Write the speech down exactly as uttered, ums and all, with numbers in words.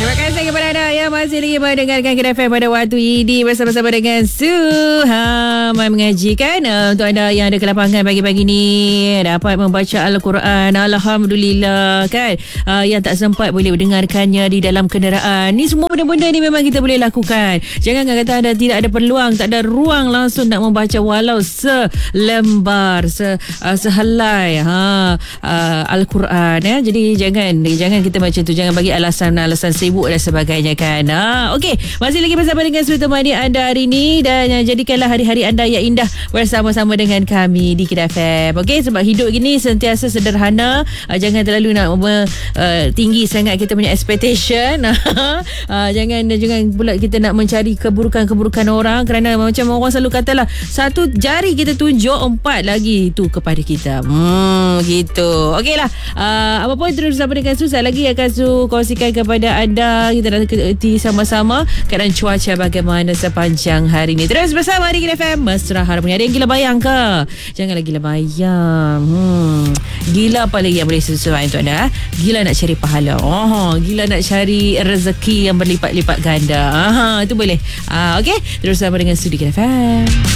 Terima kasih kepada anda yang masih lagi mendengarkan Kina F M pada waktu ini bersama-sama dengan Su ha, Mai Mengaji kan. Uh, untuk anda yang ada kelapangan pagi-pagi ni dapat membaca Al-Quran, Alhamdulillah kan. Uh, yang tak sempat boleh mendengarkannya di dalam kenderaan. Ni semua benda-benda ni memang kita boleh lakukan. Jangan kata anda tidak ada peluang, tak ada ruang langsung nak membaca walau selembar, se, uh, sehelai ha, uh, Al-Quran ya. Jadi jangan jangan kita macam tu, jangan bagi alasan-alasan sibuk dan sebagainya kan. Ha, okey, masih lagi bersama dengan Su temani anda hari ini dan uh, jadikanlah hari-hari anda yang indah bersama-sama dengan kami di Kina F M. Okey, sebab hidup gini sentiasa sederhana, uh, jangan terlalu nak uh, tinggi sangat kita punya expectation. uh, jangan jangan pula kita nak mencari keburukan-keburukan orang, kerana macam orang selalu katalah, satu jari kita tunjuk, empat lagi itu kepada kita. Hmm, gitu. Okeylah. Uh, apa pun terus bersama dengan Su, saya lagi akan Su kongsikan kepada anda. Kita nak kerti sama-sama keadaan cuaca bagaimana sepanjang hari ini. Terus bersama di Kina F M Mesra Harmoni. Ada yang gila bayang ke? Janganlah gila bayang. Hmm. Gila apa lagi yang boleh sesuai untuk anda? Gila nak cari pahala. Oh, gila nak cari rezeki yang berlipat-lipat ganda. Aha, itu boleh. Ah, okey. Terus bersama dengan Su di Kina F M.